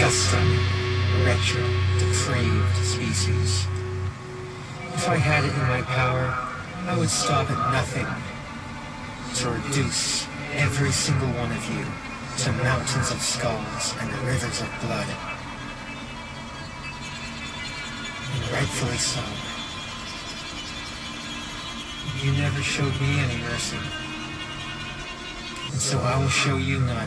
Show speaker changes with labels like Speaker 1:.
Speaker 1: disgusting, wretched, depraved species. If I had it in my power, I would stop at nothing to reduce every single one of you to mountains of skulls and rivers of blood. And rightfully so. You never showed me any mercy, and so I will show you none.